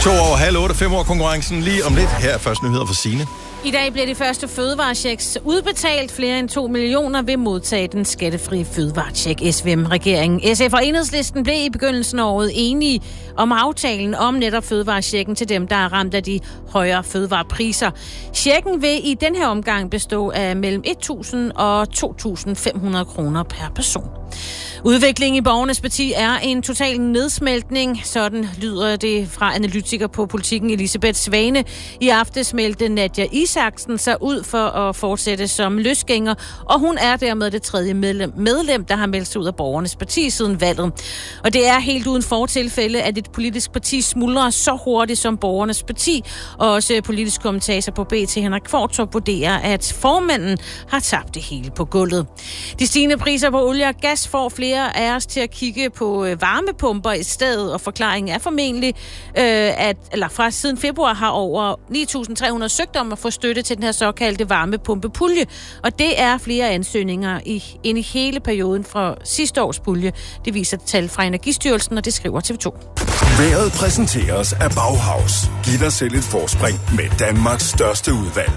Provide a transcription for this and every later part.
7:30, 5 år konkurrencen lige om lidt. Her er først nyheder for Signe. I dag bliver de første fødevarechecks udbetalt. Flere end 2 millioner vil modtage den skattefrie fødevarecheck. SVM-regeringen. SF og Enhedslisten blev i begyndelsen af året enige om aftalen om netop fødevarechecken til dem, der er ramt af de højere fødevarepriser. Checken vil i den her omgang bestå af mellem 1.000 og 2.500 kroner per person. Udviklingen i Borgernes Parti er en total nedsmeltning. Sådan lyder det fra analytiker på Politikken Elisabeth Svane. I aftes meldte Nadia Isaksen sig ud for at fortsætte som løsgænger, og hun er dermed det tredje medlem, der har meldt sig ud af Borgernes Parti siden valget. Og det er helt uden fortilfælde, at et politisk parti smuldrer så hurtigt som Borgernes Parti. Og også politisk kommentator på BT Henrik Kvartrup vurderer, at formanden har tabt det hele på gulvet. De stigende priser på olie og gas får flere af os til at kigge på varmepumper i stedet, og forklaringen er formentlig, at fra siden februar har over 9.300 søgt om at få støtte til den her såkaldte varmepumpepulje, og det er flere ansøgninger ind i hele perioden fra sidste års pulje. Det viser tal fra Energistyrelsen, og det skriver TV2. Vejret præsenteres af Bauhaus. Giv dig selv et forspring med Danmarks største udvalg.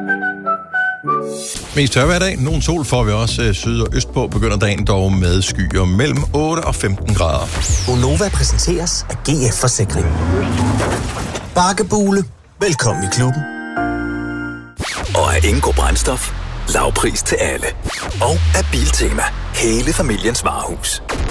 Mest tør hver dag. Nogle sol får vi også syd og østpå. Begynder dagen dog med skyer mellem 8 og 15 grader. Gonova præsenteres af GF Forsikring. Bakkebule. Velkommen i klubben. Og af Ingo Brændstof. Lavpris til alle. Og af Biltema. Hele familiens varehus.